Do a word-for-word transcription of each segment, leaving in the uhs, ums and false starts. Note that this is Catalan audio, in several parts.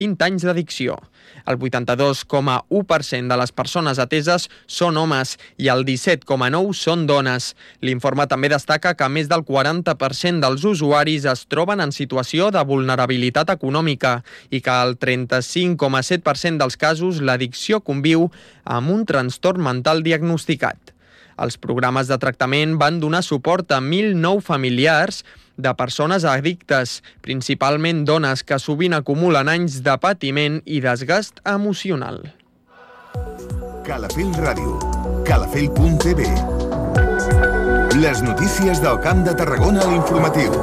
vint anys d'addicció. El vuitanta-dos coma u per cent de les persones ateses són homes i el disset coma nou per cent són dones. L'informe també destaca que més del quaranta per cent dels usuaris es troben en situació de vulnerabilitat econòmica i que al trenta-cinc coma set per cent dels casos l'addicció conviu amb un trastorn mental diagnosticat. Els programes de tractament van donar suport a mil nou familiars de persones addictes, principalment dones que sovint acumulen anys de patiment i desgast emocional. Calafell Ràdio, calafell punt t v. Les notícies del Camp de Tarragona a l'informatiu.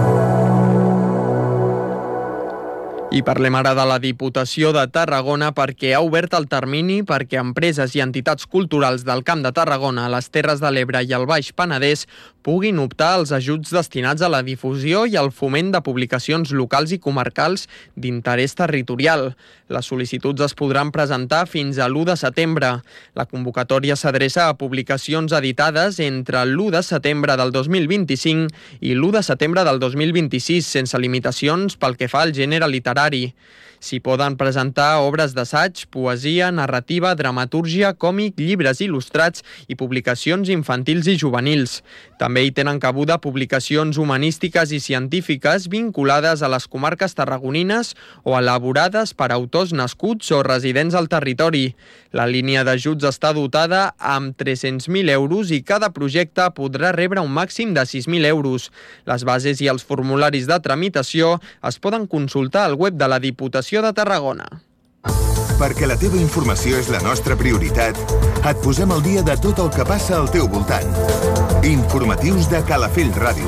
I parlem ara de la Diputació de Tarragona perquè ha obert el termini perquè empreses i entitats culturals del Camp de Tarragona, les Terres de l'Ebre i el Baix Penedès puguin optar als ajuts destinats a la difusió i al foment de publicacions locals i comarcals d'interès territorial. Les sol·licituds es podran presentar fins a l'u de setembre. La convocatòria s'adreça a publicacions editades entre l'u de setembre del dos mil vint-i-cinc i l'u de setembre del dos mil vint-i-sis, sense limitacions pel que fa al gènere literari. S'hi poden presentar obres d'assaig, poesia, narrativa, dramatúrgia, còmic, llibres il·lustrats i publicacions infantils i juvenils. També hi tenen cabuda publicacions humanístiques i científiques vinculades a les comarques tarragonines o elaborades per autors nascuts o residents al territori. La línia d'ajuts està dotada amb tres-cents mil euros i cada projecte podrà rebre un màxim de sis mil euros. Les bases i els formularis de tramitació es poden consultar al web de la Diputació de Tarragona. Perquè la teva informació és la nostra prioritat, et posem al dia de tot el que passa al teu voltant. Informatius de Calafell Ràdio.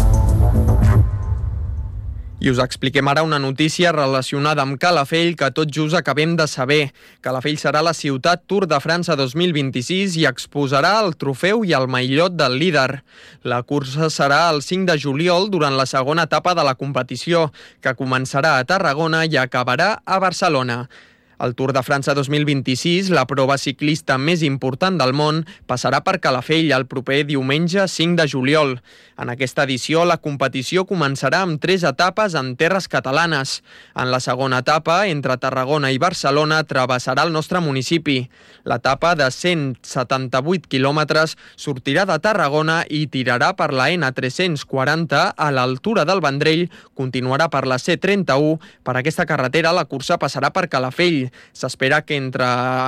I us expliquem ara una notícia relacionada amb Calafell que tot just acabem de saber. Calafell serà la ciutat Tour de França dos mil vint-i-sis i exposarà el trofeu i el maillot del líder. La cursa serà el cinc de juliol durant la segona etapa de la competició, que començarà a Tarragona i acabarà a Barcelona. El Tour de França dos mil vint-i-sis, la prova ciclista més important del món, passarà per Calafell el proper diumenge cinc de juliol. En aquesta edició, la competició començarà amb tres etapes en terres catalanes. En la segona etapa, entre Tarragona i Barcelona, travessarà el nostre municipi. L'etapa de cent setanta-vuit quilòmetres sortirà de Tarragona i tirarà per la ena tres-cents quaranta a l'altura del Vendrell, continuarà per la ce trenta-u. Per aquesta carretera la cursa passarà per Calafell. S'espera que entre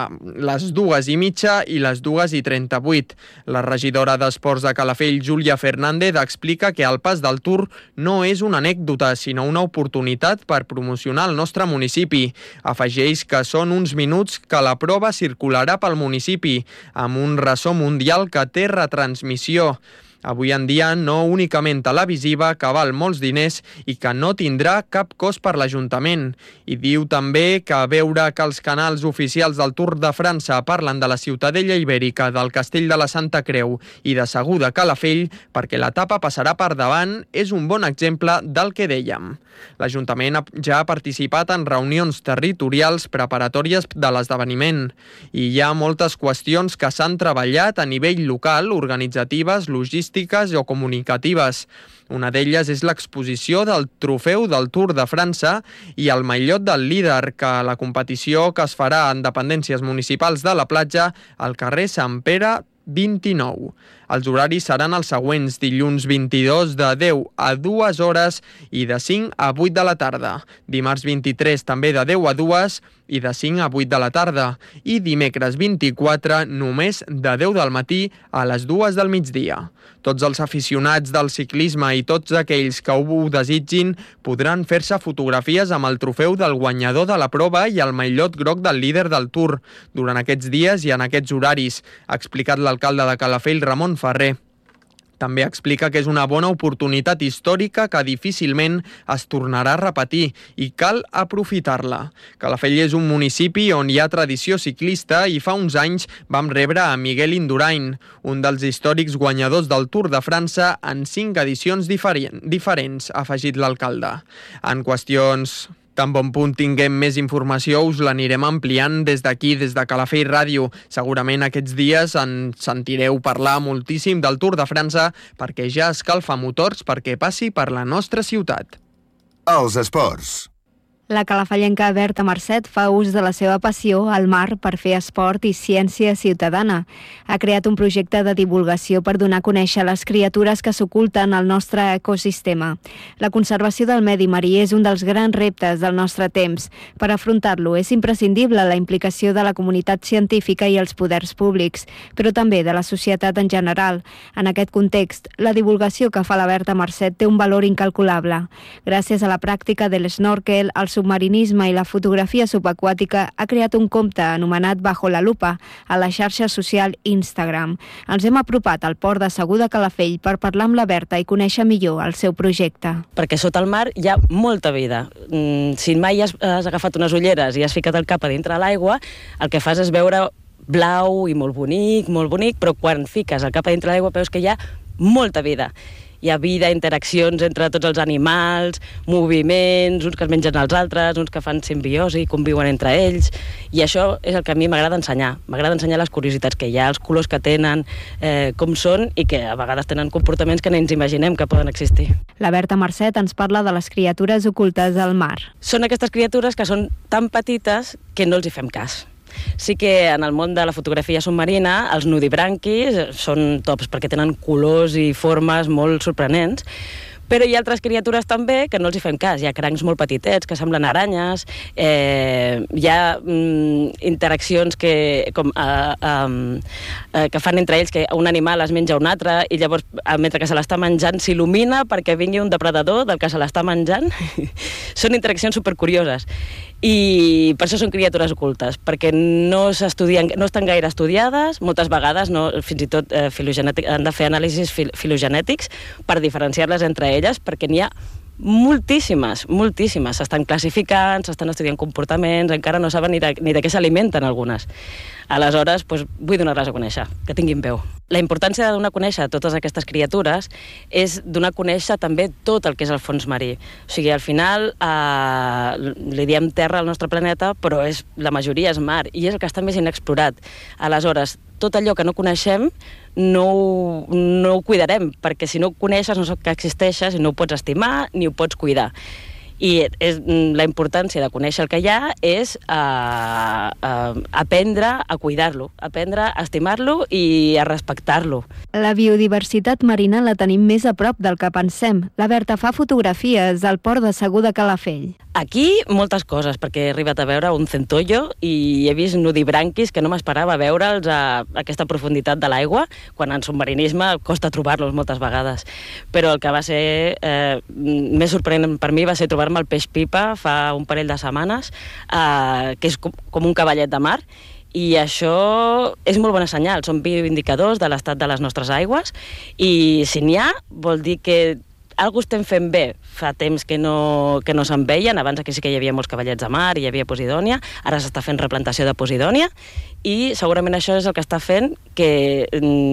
les dues i mitja i les dues i trenta-vuit. La regidora d'Esports de Calafell, Júlia Fernández, explica que el pas del Tour no és una anècdota, sinó una oportunitat per promocionar el nostre municipi. Afegeix que són uns minuts que la prova circularà pel municipi, amb un ressò mundial que té retransmissió. Avui en dia no únicament televisiva, que val molts diners i que no tindrà cap cost per l'Ajuntament. I diu també que veure que els canals oficials del Tour de França parlen de la Ciutadella Ibèrica, del Castell de la Santa Creu i de Segur de Calafell, perquè l'etapa passarà per davant, és un bon exemple del que dèiem. L'Ajuntament ja ha participat en reunions territorials preparatòries de l'esdeveniment i hi ha moltes qüestions que s'han treballat a nivell local, organitzatives, logístiques o comunicatives. Una d'elles és l'exposició del trofeu del Tour de França i el maillot del líder, que la competició que es farà en dependències municipals de la platja al carrer Sant Pere vint-i-nou. Els horaris seran els següents: dilluns vint-i-dos de deu a dues hores i de cinc a vuit de la tarda. Dimarts vint-i-tres també de deu a dues i de cinc a vuit de la tarda. I dimecres vint-i-quatre només de deu del matí a les dues del migdia. Tots els aficionats del ciclisme i tots aquells que ho desitgin podran fer-se fotografies amb el trofeu del guanyador de la prova i el maillot groc del líder del Tour durant aquests dies i en aquests horaris, ha explicat l'alcalde de Calafell, Ramon Ferrer. També explica que és una bona oportunitat històrica que difícilment es tornarà a repetir i cal aprofitar-la. Calafell és un municipi on hi ha tradició ciclista i fa uns anys vam rebre a Miguel Indurain, un dels històrics guanyadors del Tour de França en cinc edicions diferents, ha afegit l'alcalde. En qüestions... Tan bon punt tinguem més informació, us l'anirem ampliant des d'aquí, des de Calafell Ràdio. Segurament aquests dies en sentireu parlar moltíssim del Tour de França perquè ja escalfa motors perquè passi per la nostra ciutat. Els esports. La calafellenca Berta Marcet fa ús de la seva passió al mar per fer esport i ciència ciutadana. Ha creat un projecte de divulgació per donar a conèixer les criatures que s'oculten al nostre ecosistema. La conservació del medi marí és un dels grans reptes del nostre temps. Per afrontar-lo és imprescindible la implicació de la comunitat científica i els poders públics, però també de la societat en general. En aquest context, la divulgació que fa la Berta Marcet té un valor incalculable. Gràcies a la pràctica de l'snorkel, el submarinisme i la fotografia subaquàtica, ha creat un compte anomenat Bajo la Lupa a la xarxa social Instagram. Ens hem apropat al port de Segur de Calafell per parlar amb la Berta i conèixer millor el seu projecte. Perquè sota el mar hi ha molta vida. Si mai has, has agafat unes ulleres i has ficat el cap a dintre l'aigua, el que fas és veure blau i molt bonic, molt bonic, però quan fiques el cap a dintre l'aigua veus que hi ha molta vida. Hi ha vida, interaccions entre tots els animals, moviments, uns que es mengen els altres, uns que fan simbiosi, conviuen entre ells, i això és el que a mi m'agrada ensenyar. M'agrada ensenyar les curiositats que hi ha, els colors que tenen, eh, com són, i que a vegades tenen comportaments que no ens imaginem que poden existir. La Berta Marcet ens parla de les criatures ocultes al mar. Són aquestes criatures que són tan petites que no els hi fem cas. Sí que en el món de la fotografia submarina els nudibranquis són tops perquè tenen colors i formes molt sorprenents, però hi ha altres criatures també que no els hi fem cas. Hi ha crancs molt petitets que semblen aranyes, eh, hi ha mm, interaccions que, com, eh, eh, que fan entre ells que un animal es menja un altre i llavors, mentre que se l'està menjant, s'il·lumina perquè vingui un depredador del que se l'està menjant. Són interaccions supercurioses. I per això són criatures ocultes, perquè no s'estudien, no estan gaire estudiades, moltes vegades no, fins i tot eh, han de fer anàlisis fil filogenètics per diferenciar-les entre elles, perquè n'hi ha moltíssimes, moltíssimes. S'estan classificant, s'estan estudiant comportaments, encara no saben ni de, ni de què s'alimenten algunes. Aleshores, doncs, vull donar-les a conèixer, que tinguin veu. La importància de donar a conèixer totes aquestes criatures és donar a conèixer també tot el que és el fons marí. O sigui, al final, eh, li diem terra al nostre planeta, però és, la majoria és mar, i és el que està més inexplorat. Aleshores, tot allò que no coneixem no, no ho cuidarem, perquè si no ho coneixes no saps que existeixes i no ho pots estimar ni ho pots cuidar. I és, la importància de conèixer el que hi ha és eh, eh, aprendre a cuidar-lo, aprendre a estimar-lo i a respectar-lo. La biodiversitat marina la tenim més a prop del que pensem. La Berta fa fotografies al port de Segur de Calafell. Aquí moltes coses, perquè he arribat a veure un centollo i he vist nudibranquis que no m'esperava veure'ls a aquesta profunditat de l'aigua, quan en submarinisme costa trobar-los moltes vegades. Però el que va ser eh, més sorprenent per mi va ser trobar el peix pipa fa un parell de setmanes, eh, que és com, com un cavallet de mar, i això és molt bona senyal, són bioindicadors de l'estat de les nostres aigües, i si n'hi ha, vol dir que algú estem fent bé. Fa temps que no, que no se'n veien, abans aquí sí que hi havia molts cavallets de mar, hi havia posidònia, ara s'està fent replantació de posidònia, i segurament això és el que està fent que,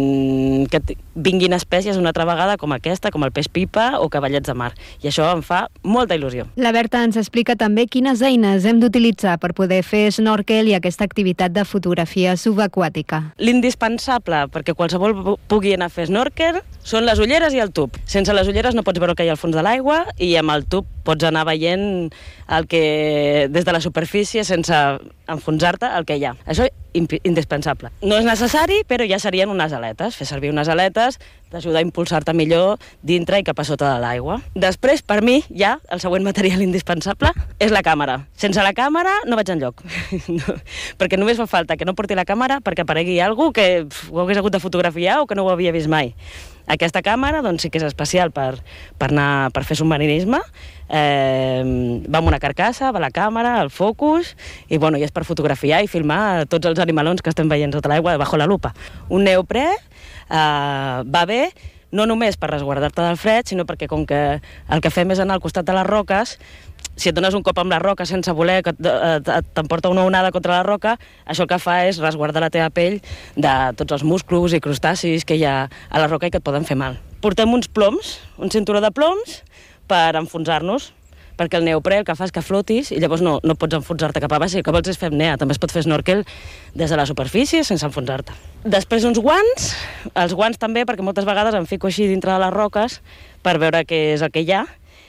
que vinguin espècies una altra vegada com aquesta, com el peix pipa o cavallets de mar. I això em fa molta il·lusió. La Berta ens explica també quines eines hem d'utilitzar per poder fer snorkel i aquesta activitat de fotografia subaquàtica. L'indispensable perquè qualsevol pugui anar a fer snorkel són les ulleres i el tub. Sense les ulleres no pots veure el que hi ha al fons de l'aigua i amb el tub pots anar veient el que, des de la superfície sense enfonsar-te el que hi ha. Això és indispensable. No és necessari, però ja serien unes aletes. Fer servir unes aletes t'ajuda a impulsar-te millor dintre i cap a sota de l'aigua. Després, per mi, ja, el següent material indispensable és la càmera. Sense la càmera no vaig enlloc. No, perquè només fa falta que no porti la càmera perquè aparegui algú que ho hagués hagut de fotografiar o que no ho havia vist mai. Aquesta càmera doncs, sí que és especial per, per, anar, per fer submarinisme. Eh, va amb una carcassa, va la càmera, el focus, i, bueno, i és per fotografiar i filmar tots els animalons que estem veient sota l'aigua bajo la lupa. Un neoprè eh, va bé no només per resguardar-te del fred, sinó perquè com que el que fem és anar al costat de les roques, si et dones un cop amb la roca sense voler, que t'emporta una onada contra la roca, això el que fa és resguardar la teva pell de tots els musclos i crustacis que hi ha a la roca i que et poden fer mal. Portem uns ploms, un cinturó de ploms, per enfonsar-nos, perquè el neoprè el que fa és que flotis i llavors no, no pots enfonsar-te cap a baix, i el que vols és fer apnea. També es pot fer snorkel des de la superfície sense enfonsar-te. Després uns guants, els guants també, perquè moltes vegades em fico així dintre de les roques per veure què és el que hi ha,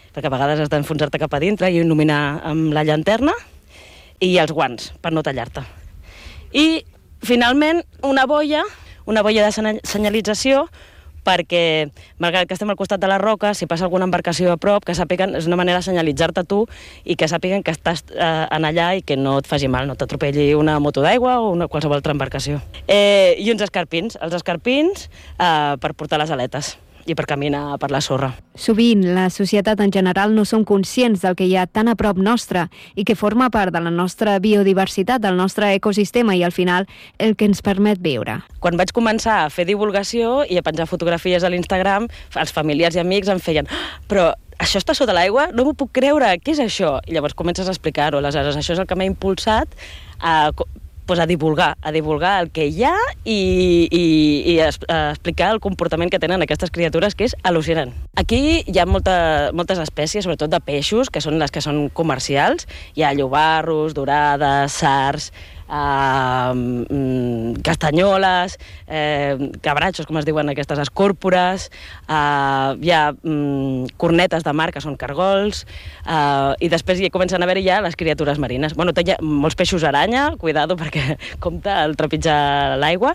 perquè a vegades has d'enfonsar-te cap a dintre i il·luminar amb la llanterna, i els guants, per no tallar-te. I, finalment, una boia, una boia de senyalització, perquè, malgrat que estem al costat de la roca, si passa alguna embarcació a prop, que sàpiguen, és una manera de senyalitzar-te tu i que sàpiguen que estàs eh, en allà i que no et faci mal, no t'atropelli una moto d'aigua o una qualsevol altra embarcació. Eh, I uns escarpins, els escarpins eh, per portar les aletes i per caminar per la sorra. Sovint, la societat en general no som conscients del que hi ha tan a prop nostre i que forma part de la nostra biodiversitat, del nostre ecosistema i, al final, el que ens permet viure. Quan vaig començar a fer divulgació i a penjar fotografies a l'Instagram, els familiars i amics em feien «Ah, però això està sota l'aigua? No m'ho puc creure, què és això?» I llavors comences a explicar-ho. Aleshores, això és el que m'ha impulsat a... Pues a divulgar, a divulgar el que hi ha i, i, i a, a explicar el comportament que tenen aquestes criatures, que és al·lucinant. Aquí hi ha molta, moltes espècies, sobretot de peixos, que són les que són comercials. Hi ha llobarros, dorades, sards, Uh, castanyoles, eh, cabratxos, com es diuen aquestes escòrpores, uh, hi ha um, cornetes de mar, que són cargols, uh, i després hi comencen a haver ja les criatures marines. Bueno, té molts peixos aranya, cuidado, perquè compta el trepitjar l'aigua,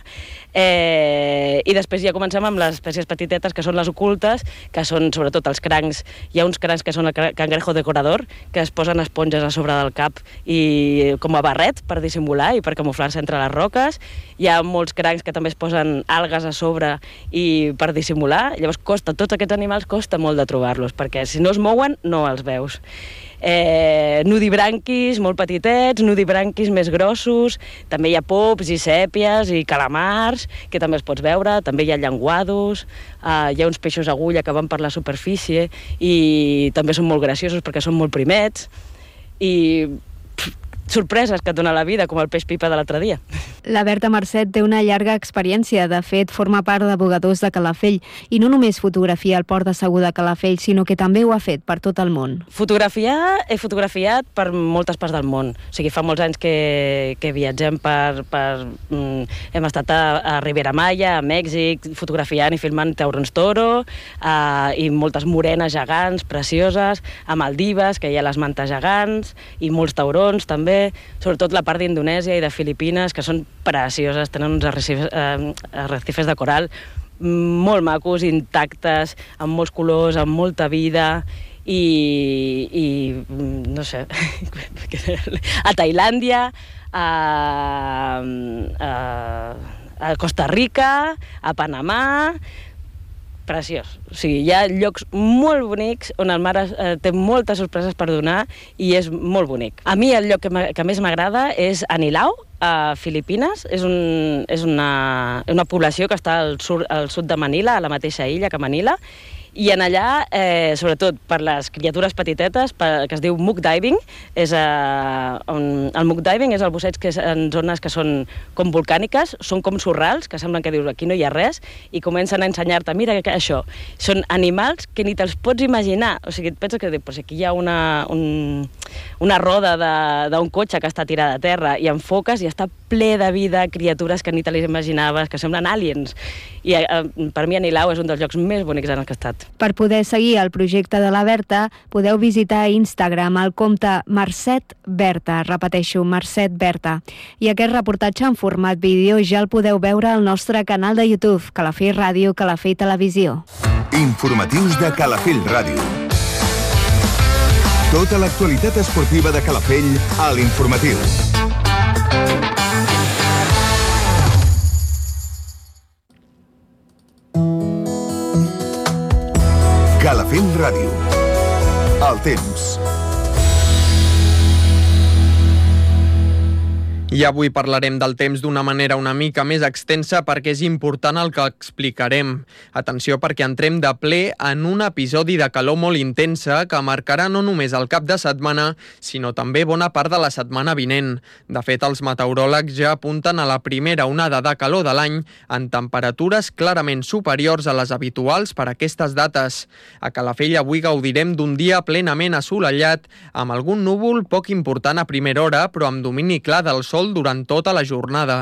eh, i després ja comencem amb les espècies petitetes, que són les ocultes, que són sobretot els crancs. Hi ha uns crancs que són el cangrejo decorador, que es posen esponges a sobre del cap i com a barret per dissimular i per camuflar-se entre les roques. Hi ha molts crancs que també es posen algues a sobre i per dissimular. Llavors costa, tots aquests animals costa molt de trobar-los, perquè si no es mouen no els veus. Eh, nudibranquis molt petitets, nudibranquis més grossos, també hi ha pops i sèpies i calamars, que també els pots veure, també hi ha llenguados, eh, hi ha uns peixos agulla que van per la superfície i també són molt graciosos perquè són molt primets, i sorpreses que et dona la vida, com el peix pipa de l'altre dia. La Berta Marcet té una llarga experiència. De fet, forma part de Bugadors de Calafell i no només fotografia el port de Segur de Calafell, sinó que també ho ha fet per tot el món. Fotografiar, he fotografiat per moltes parts del món. O sigui, fa molts anys que, que viatgem per... per mm, hem estat a, a Ribera Maya, a Mèxic, fotografiant i filmant taurons toro, uh, i moltes morenes gegants, precioses, a Maldives, que hi ha les mantes gegants, i molts taurons també, sobretot la part d'Indonèsia i de Filipines, que són precioses, tenen uns arrecifes, eh, arrecifes de coral molt macos, intactes, amb molts colors, amb molta vida, i, i no sé, a Tailàndia, a, a, a Costa Rica, a Panamà, preciós. O sigui, hi ha llocs molt bonics on el mar eh, té moltes sorpreses per donar i és molt bonic. A mi el lloc que, que més m'agrada és Anilao, a Filipines. És, un, és una, una població que està al sud, al sud de Manila, a la mateixa illa que Manila, i en allà, eh, sobretot per les criatures petitetes, per, que es diu muck diving, és, eh, on, el muck diving és el busseig que és en zones que són com volcàniques, són com sorrals, que semblen que dius aquí no hi ha res, i comencen a ensenyar-te, mira que això, són animals que ni te'ls pots imaginar. O sigui, et penses que pues, aquí hi ha una, un, una roda d'un cotxe que està tirada a terra i enfoques i està ple de vida, criatures que ni te les imaginaves, que semblen aliens. I eh, per mi Anilao és un dels llocs més bonics en els que he estat. Per poder seguir el projecte de la Berta, podeu visitar a Instagram el compte Marcet Berta, repeteixo, Marcet Berta. I aquest reportatge en format vídeo ja el podeu veure al nostre canal de YouTube, Calafell Ràdio, Calafell Televisió. Informatius de Calafell Ràdio. Tota l'actualitat esportiva de Calafell a l'Informatiu. Calafell Ràdio. El temps. I avui parlarem del temps d'una manera una mica més extensa perquè és important el que explicarem. Atenció, perquè entrem de ple en un episodi de calor molt intensa que marcarà no només el cap de setmana, sinó també bona part de la setmana vinent. De fet, els meteoròlegs ja apunten a la primera onada de calor de l'any en temperatures clarament superiors a les habituals per a aquestes dates. A Calafell avui gaudirem d'un dia plenament assolellat, amb algun núvol poc important a primera hora, però amb domini clar del sol durant tota la jornada.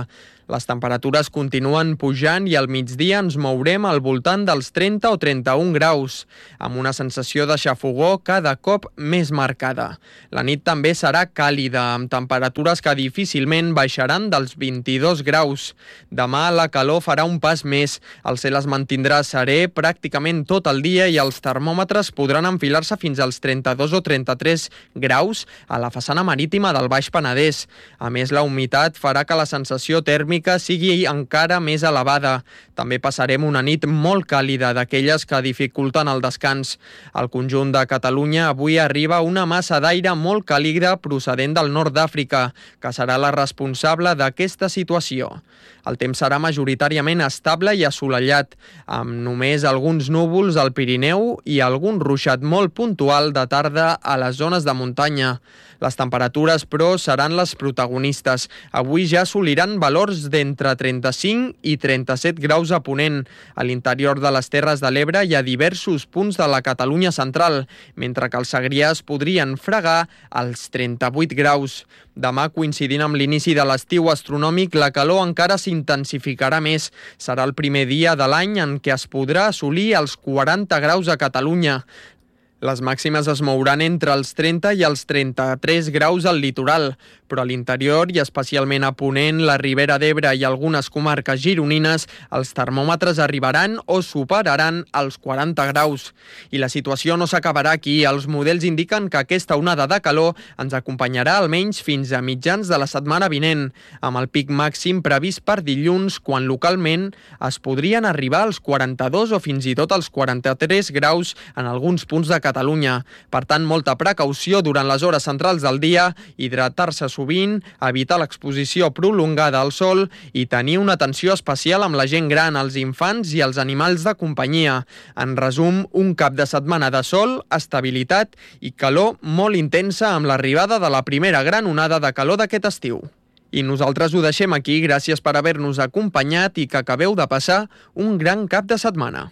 Les temperatures continuen pujant i al migdia ens mourem al voltant dels trenta o trenta-un graus, amb una sensació de xafogor cada cop més marcada. La nit també serà càlida, amb temperatures que difícilment baixaran dels vint-i-dos graus. Demà la calor farà un pas més, el cel es mantindrà serè pràcticament tot el dia i els termòmetres podran enfilar-se fins als trenta-dos o trenta-tres graus a la façana marítima del Baix Penedès. A més, la humitat farà que la sensació tèrmica sigui encara més elevada. També passarem una nit molt càlida, d'aquelles que dificulten el descans. Al conjunt de Catalunya avui arriba una massa d'aire molt càlida procedent del nord d'Àfrica, que serà la responsable d'aquesta situació. El temps serà majoritàriament estable i assolellat, amb només alguns núvols al Pirineu i algun ruixat molt puntual de tarda a les zones de muntanya. Les temperatures, però, seran les protagonistes. Avui ja assoliran valors d'entre trenta-cinc i trenta-set graus a Ponent. A l'interior de les Terres de l'Ebre hi ha diversos punts de la Catalunya central, mentre que els Segrià podrien fregar als trenta-vuit graus. Demà, coincidint amb l'inici de l'estiu astronòmic, la calor encara s'intensificarà més. Serà el primer dia de l'any en què es podrà assolir els quaranta graus a Catalunya. Les màximes es mouran entre els trenta i els trenta-tres graus al litoral, però a l'interior i especialment a Ponent, la Ribera d'Ebre i algunes comarques gironines, els termòmetres arribaran o superaran els quaranta graus. I la situació no s'acabarà aquí. Els models indiquen que aquesta onada de calor ens acompanyarà almenys fins a mitjans de la setmana vinent, amb el pic màxim previst per dilluns, quan localment es podrien arribar als quaranta-dos o fins i tot als quaranta-tres graus en alguns punts de Catalunya. Catalunya. Per tant, molta precaució durant les hores centrals del dia, hidratar-se sovint, evitar l'exposició prolongada al sol i tenir una atenció especial amb la gent gran, els infants i els animals de companyia. En resum, un cap de setmana de sol, estabilitat i calor molt intensa amb l'arribada de la primera gran onada de calor d'aquest estiu. I nosaltres ho deixem aquí. Gràcies per haver-nos acompanyat i que acabeu de passar un gran cap de setmana.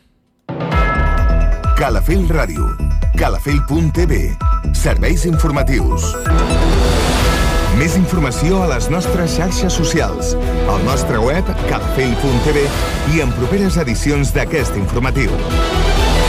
Calafell Ràdio, calafell punt t v, serveis informatius. Més informació a les nostres xarxes socials, al nostre web calafell punt t v i en properes edicions d'aquest informatiu.